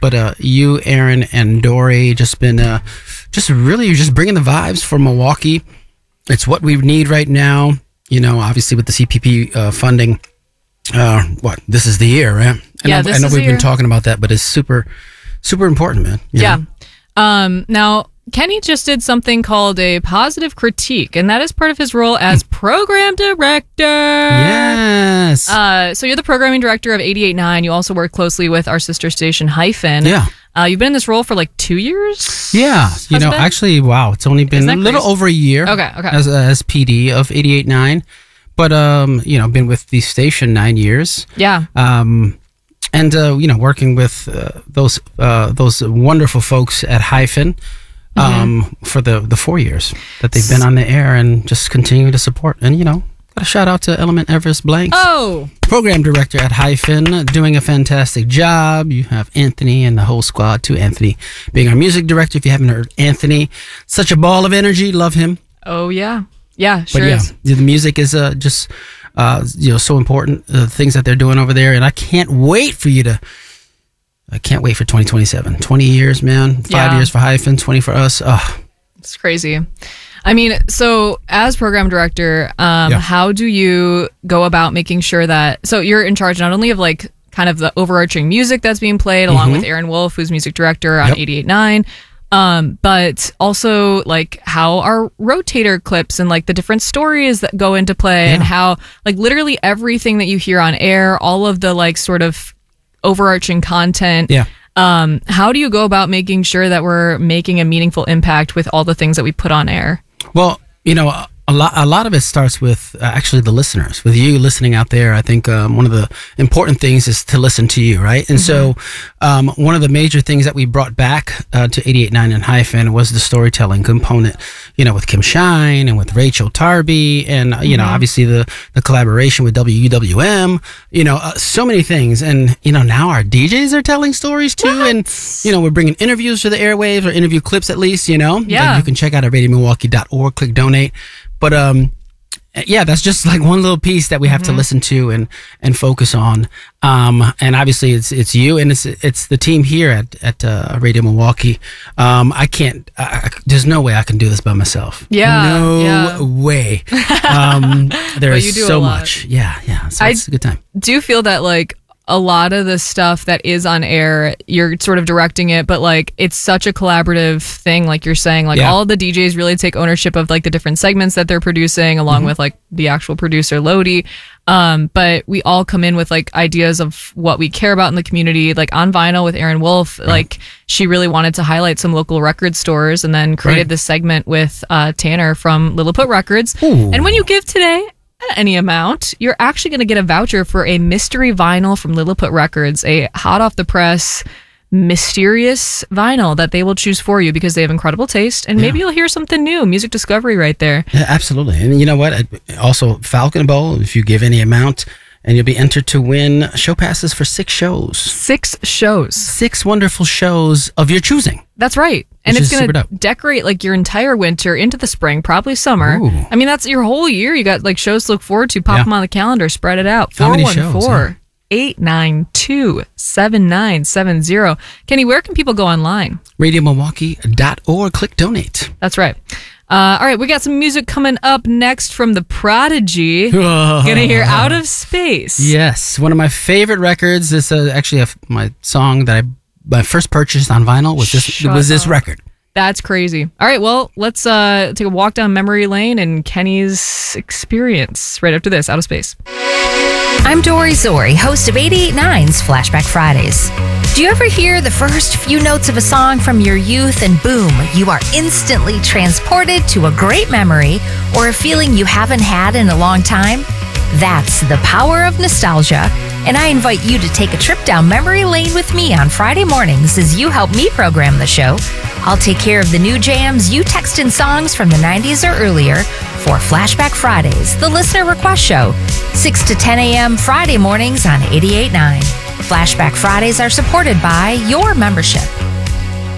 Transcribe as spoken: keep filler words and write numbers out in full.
but uh, you, Aaron, and Dory just been uh, just really just bringing the vibes for Milwaukee. It's what we need right now. You know, obviously with the C P P uh, funding. Uh, what this is the year, right? I yeah, know, this I know is we've the been year. talking about that, but it's super, super important, man. You Yeah. know? Um, now, Kenny just did something called a positive critique, and that is part of his role as program director. Yes. Uh, so you're the programming director of eighty-eight point nine. You also work closely with our sister station, Hyphen. Yeah. Uh, you've been in this role for like two years? Yeah. You Has know, it been? actually, wow, it's only been Isn't a that little crazy? over a year. Okay, okay. As, uh, as P D of eighty-eight point nine. But, um, you know, been with the station nine years. Yeah. Um, and, uh, you know, working with uh, those uh, those wonderful folks at Hyphen um, Mm-hmm. for the, the four years that they've been on the air and just continue to support. And, you know, got a shout out to Element Everest Blanks. Oh, Program director at Hyphen, doing a fantastic job. You have Anthony and the whole squad too. Anthony being our music director. If you haven't heard Anthony, such a ball of energy. Love him. oh yeah. Yeah, sure But yeah, is. the music is uh, just uh, you know so important. The things that they're doing over there, and I can't wait for you to. I can't wait for twenty twenty-seven. twenty years, man. Five Yeah. years for Hyphen, twenty for us. Oh, It's crazy. I mean, so as program director, um, Yeah. how do you go about making sure that, so you're in charge not only of like kind of the overarching music that's being played along with Aaron Wolf, who's music director on Yep. eighty-eight point nine, um, but also like how our rotator clips and like the different stories that go into play and Yeah. how like literally everything that you hear on air, all of the like sort of overarching content. yeah. Um, how do you go about making sure that we're making a meaningful impact with all the things that we put on air? Well, you know, a- a lot, a lot of it starts with uh, actually the listeners, with you listening out there. I think um, one of the important things is to listen to you, right? And so um, one of the major things that we brought back uh, to eighty-eight point nine and Hyphen was the storytelling component, you know, with Kim Shine and with Rachel Tarby and, uh, you know, obviously the, the collaboration with W U W M, you know, uh, so many things. And, you know, now our D Js are telling stories too. And, you know, we're bringing interviews to the airwaves or interview clips at least, you know, Yeah. that you can check out at radio milwaukee dot org, click donate. But um, yeah, that's just like one little piece that we have to listen to and and focus on. Um, and obviously it's it's you and it's it's the team here at at uh, Radio Milwaukee. Um, I can't. I, I, there's no way I can do this by myself. Yeah, no yeah. way. Um, there But is you do a so lot. much. Yeah, yeah. So I- it's a good time. Do you feel that like a lot of the stuff that is on air, you're sort of directing it, but like it's such a collaborative thing, like you're saying, like Yeah. all of the D Js really take ownership of like the different segments that they're producing, along Mm-hmm. with like the actual producer Lodi. Um, but we all come in with like ideas of what we care about in the community, like on vinyl with Aaron Wolf. Like she really wanted to highlight some local record stores, and then created Right. this segment with uh, Tanner from Lilliput Records. Ooh. And when you give today at any amount, you're actually going to get a voucher for a mystery vinyl from Lilliput Records, a hot off the press mysterious vinyl that they will choose for you because they have incredible taste, and maybe you'll hear something new, music discovery right there. Yeah, absolutely. And you know what? I- Also, Falcon Bowl, if you give any amount, and you'll be entered to win show passes for six shows. Six shows. Six wonderful shows of your choosing. That's right. And Which it's is going super to dope. decorate like your entire winter into the spring, probably summer. Ooh. I mean, that's your whole year. You got like shows to look forward to. Pop Yeah. them on the calendar, spread it out. How many shows, yeah. eight nine two, seven nine seven zero. Kenny, where can people go online? radio milwaukee dot org, click donate. That's right. Uh, all right, we got some music coming up next from The Prodigy. Gonna hear Out of Space. Yes, one of my favorite records. This is uh, actually a, my song that I my first purchase on vinyl was this Shut was this up. record. That's crazy. All right, well, let's uh, take a walk down memory lane and Kenny's experience right after this, Out of Space. I'm Dory Zori, host of eighty-eight point nine's Flashback Fridays. Do you ever hear the first few notes of a song from your youth and boom, you are instantly transported to a great memory or a feeling you haven't had in a long time? That's the power of nostalgia, and I invite you to take a trip down memory lane with me on Friday mornings as you help me program the show. I'll take care of the new jams you text in songs from the nineties or earlier for Flashback Fridays, the listener request show, six to ten a.m. Friday mornings on eighty-eight point nine. Flashback Fridays are supported by your membership.